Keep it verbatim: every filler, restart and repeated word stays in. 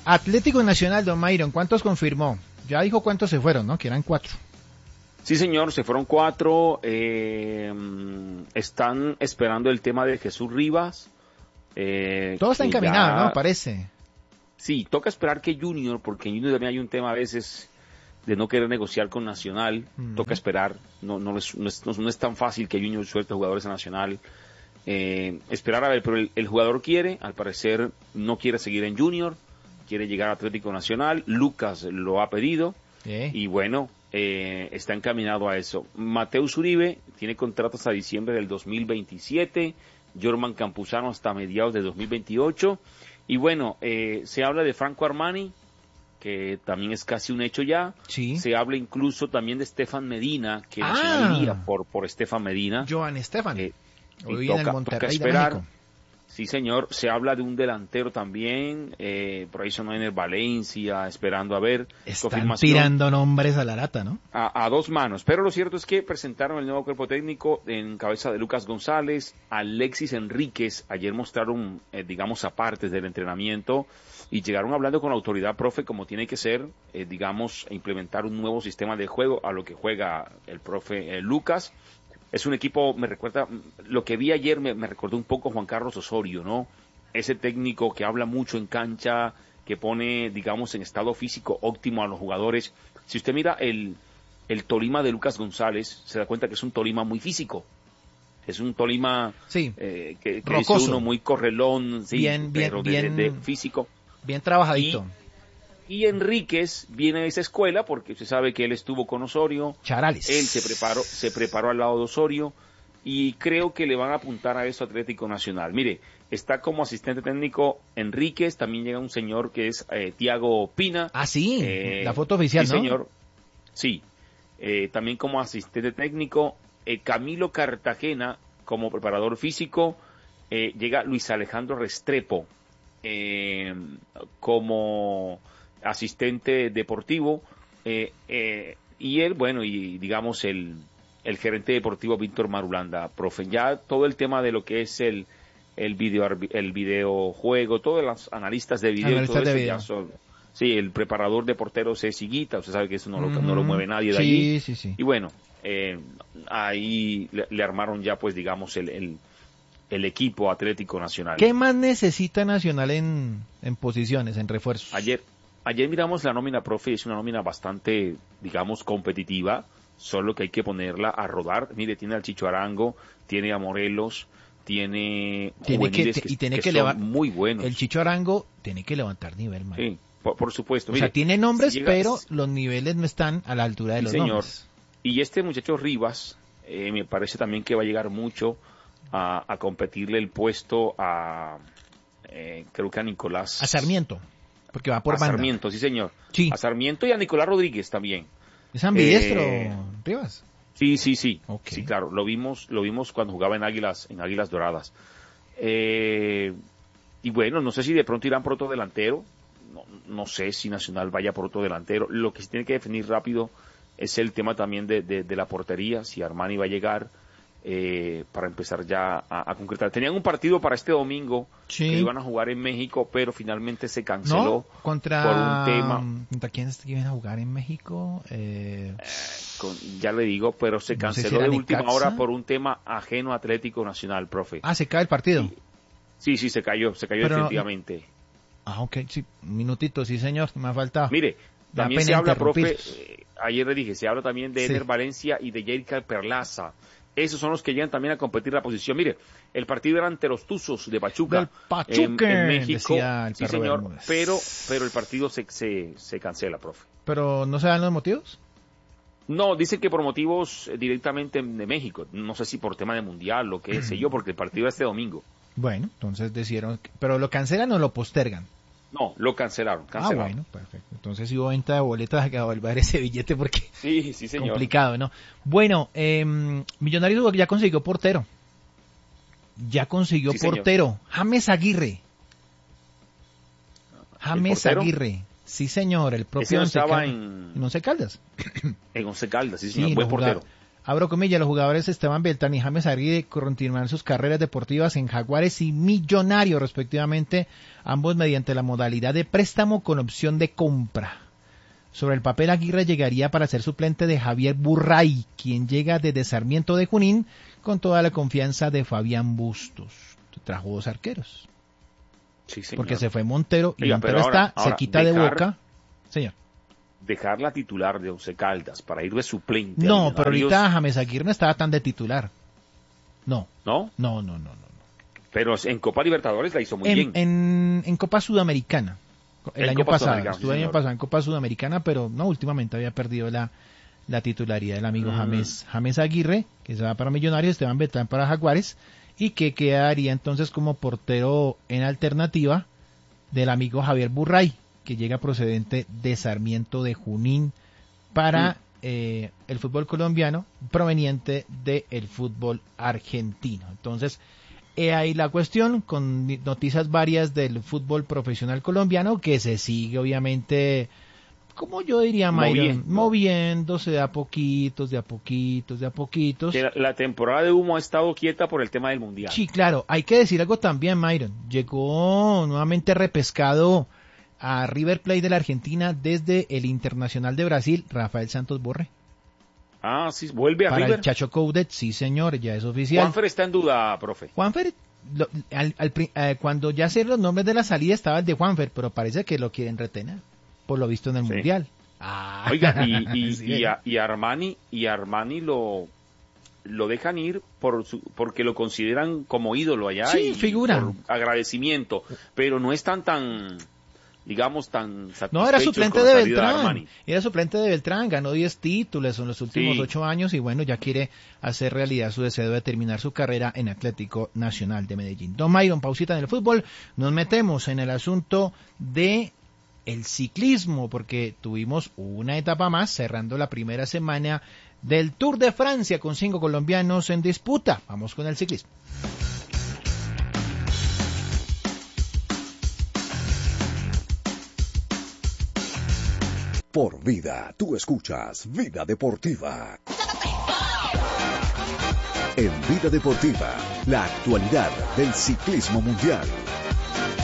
Atlético Nacional, don Myron, ¿cuántos confirmó? Ya dijo cuántos se fueron, ¿no? Que eran cuatro. Sí, señor, se fueron cuatro. Eh, están esperando el tema de Jesús Rivas. Eh, Todo está encaminado, ya... ¿no? Parece. Sí, toca esperar que Junior, porque en Junior también hay un tema a veces de no querer negociar con Nacional. Uh-huh. Toca esperar. No, no, es, no, es, no es tan fácil que Junior suelte jugadores a Nacional. Eh, esperar a ver, pero el, el jugador quiere, al parecer no quiere seguir en Junior, quiere llegar a Atlético Nacional. Lucas lo ha pedido. ¿Eh? Y bueno... Eh, está encaminado a eso. Mateus Uribe tiene contrato hasta diciembre del dos mil veintisiete, Jorman Campuzano hasta mediados de dos mil veintiocho, y bueno, eh, se habla de Franco Armani, que también es casi un hecho ya. Sí. Se habla incluso también de Stefan Medina, que ah. Nacional iría por, por Stefan Medina. Joan Stefan. Eh, Hoy toca, en el Monterrey toca esperar. De México. Sí, señor, se habla de un delantero también, eh, por ahí sonó en el Valencia, esperando a ver. Están tirando nombres a la lata, ¿no? A, a dos manos, pero lo cierto es que presentaron el nuevo cuerpo técnico en cabeza de Lucas González, Alexis Enríquez, ayer mostraron, eh, digamos, apartes del entrenamiento, y llegaron hablando con la autoridad, profe, como tiene que ser, eh, digamos, implementar un nuevo sistema de juego a lo que juega el profe eh, Lucas. Es un equipo, me recuerda, lo que vi ayer me, me recordó un poco a Juan Carlos Osorio, ¿no? Ese técnico que habla mucho en cancha, que pone, digamos, en estado físico óptimo a los jugadores. Si usted mira el, el Tolima de Lucas González, se da cuenta que es un Tolima muy físico. Es un Tolima sí, eh, que, que dice uno muy correlón, sí, bien, bien, pero de, bien, de, de físico. Bien trabajadito. Y, Y Enríquez viene de esa escuela porque usted sabe que él estuvo con Osorio. Charales. Él se preparó, se preparó al lado de Osorio y creo que le van a apuntar a eso Atlético Nacional. Mire, está como asistente técnico Enríquez, también llega un señor que es eh, Tiago Pina. Ah, sí, eh, la foto oficial, sí, ¿no? señor. Sí, eh, también como asistente técnico eh, Camilo Cartagena como preparador físico. Eh, llega Luis Alejandro Restrepo eh, como asistente deportivo, eh, eh, y él, bueno, y digamos el, el gerente deportivo Víctor Marulanda, profe. Ya todo el tema de lo que es el el video el videojuego, todos los analistas de video, analistas todo de eso video. ya son, sí, el preparador de porteros es Higuita, usted sabe que eso no lo, uh-huh. no lo mueve nadie de sí, allí, sí, sí. y bueno, eh, ahí le, le armaron ya pues digamos el, el el equipo Atlético Nacional. ¿Qué más necesita Nacional en, en posiciones, en refuerzos? Ayer Ayer miramos la nómina, profe, es una nómina bastante, digamos, competitiva, solo que hay que ponerla a rodar. Mire, tiene al Chicho Arango, tiene a Morelos, tiene, tiene juveniles que, y tiene que, que, que son muy buenos. El Chicho Arango tiene que levantar nivel, man. Sí, por, por supuesto. O Mire, sea, tiene nombres, si llega, pero los niveles no están a la altura de sí, los señor. nombres. Y este muchacho Rivas, eh, me parece también que va a llegar mucho a, a competirle el puesto a, eh, creo que a Nicolás. A Sarmiento. Porque va por a banda. Sarmiento, sí señor. Sí. A Sarmiento y a Nicolás Rodríguez también. ¿Es ambidiestro, eh, Rivas? Sí, sí, sí. Okay. Sí, claro. Lo vimos, lo vimos cuando jugaba en Águilas, en Águilas Doradas. Eh, y bueno, no sé si de pronto irán por otro delantero. No, no sé si Nacional vaya por otro delantero. Lo que se tiene que definir rápido es el tema también de, de, de la portería. Si Armani va a llegar. Eh, para empezar ya a, a concretar. Tenían un partido para este domingo sí. que iban a jugar en México, pero finalmente se canceló no, contra... por un tema. ¿Contra quién es que iban a jugar en México? Eh... Eh, con, ya le digo, pero se canceló no sé si de última Necaxa. Hora por un tema ajeno a Atlético Nacional, profe. Ah, ¿se cae el partido? Y, sí, sí, se cayó, se cayó pero definitivamente. No... Ah, ok, sí, un minutito, sí señor, me ha faltado. Mire, también se habla, profe, eh, ayer le dije, se habla también de sí. Ener Valencia y de Jerica Perlaza. Esos son los que llegan también a competir la posición. Mire, el partido era ante los Tuzos de Pachuca. Del Pachuca, en, en México. Decía el sí, señor, Bermúdez. pero pero el partido se, se, se cancela, profe. ¿Pero no se dan los motivos? No, dicen que por motivos eh, directamente de México. No sé si por tema de mundial o qué sé yo, porque el partido es este domingo. Bueno, entonces decidieron... ¿Pero lo cancelan o lo postergan? No, lo cancelaron, cancelaron. Ah, bueno, perfecto. Entonces si hubo venta de boletas hay que devolver ese billete porque sí, sí, señor. Complicado, ¿no? Bueno, eh, Millonarios ya consiguió portero. Ya consiguió sí, portero. Señor. James Aguirre. James Aguirre. Sí, señor, el propio Ese no Once estaba Caldas. en... ¿En Once Caldas? En Once Caldas, sí, señor, sí, buen portero. Abro comillas, los jugadores Esteban Beltrán y James Aguirre continuarán sus carreras deportivas en Jaguares y Millonarios, respectivamente, ambos mediante la modalidad de préstamo con opción de compra. Sobre el papel, Aguirre llegaría para ser suplente de Javier Burray, quien llega desde Sarmiento de Junín con toda la confianza de Fabián Bustos. Trajo dos arqueros. Sí, señor. Porque se fue Montero y Oiga, Montero ahora, está ahora, cerquita dejar, de Boca. Señor. Dejar la titular de Once Caldas para ir de suplente. No, pero ahorita James Aguirre no estaba tan de titular. No. ¿No? No, no, no, no. Pero en Copa Libertadores la hizo muy en, bien. En, en Copa Sudamericana. El en año Copa pasado. Estuvo el año pasado en Copa Sudamericana, pero no, últimamente había perdido la, la titularidad del amigo mm. James, James Aguirre, que se va para Millonarios, Esteban Beltrán para Jaguares, y que quedaría entonces como portero en alternativa del amigo Javier Burray, que llega procedente de Sarmiento de Junín para mm. eh, el fútbol colombiano, proveniente del fútbol argentino. Entonces, he ahí la cuestión, con noticias varias del fútbol profesional colombiano, que se sigue obviamente, como yo diría, Mayron, Moviendo. moviéndose de a poquitos, de a poquitos, de a poquitos. La, la temporada de humo ha estado quieta por el tema del Mundial. Sí, claro, hay que decir algo también, Mayron. Llegó nuevamente repescado a River Plate de la Argentina desde el Internacional de Brasil, Rafael Santos Borré. Ah, sí, vuelve a Para River. el Chacho Coudet, sí señor, ya es oficial. Juanfer está en duda, profe. Juanfer, lo, al, al, eh, cuando ya se los nombres de la salida estaba el de Juanfer, pero parece que lo quieren retener, por lo visto en el sí. Mundial. Ah. Oiga, y, y, sí. y, a, y Armani, y Armani lo, lo dejan ir por su, porque lo consideran como ídolo allá. Sí, y figura. Por agradecimiento, pero no están tan... digamos, tan No, era suplente de Beltrán, de era suplente de Beltrán, ganó diez títulos en los últimos ocho sí. años y bueno, ya quiere hacer realidad su deseo de terminar su carrera en Atlético Nacional de Medellín. Don Mayron, pausita en el fútbol, nos metemos en el asunto de el ciclismo, porque tuvimos una etapa más cerrando la primera semana del Tour de Francia con cinco colombianos en disputa. Vamos con el ciclismo. Por Vida, tú escuchas Vida Deportiva. En Vida Deportiva, la actualidad del ciclismo mundial.